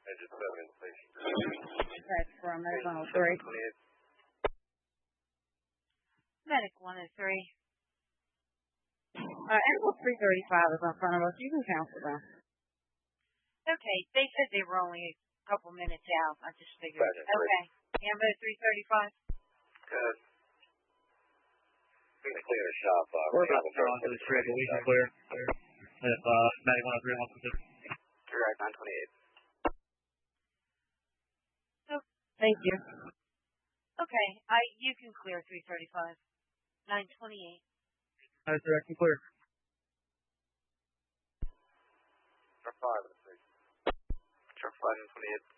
Engine 7 in station. That's from Medic 103. Medic 103. Ambulance 335 is in front of us. You can cancel them. Okay, they said they were only a couple minutes out. I just figured. Gotcha. Okay. Ambo 335. Good. We can clear the shop. We're about to turn onto the street, but we can clear. If Medic 103 wants to. You're right, 928. Thank you. Okay, you can clear 335. 928. Sir, I can clear. Truck 5 in the station. Truck 5 and 28.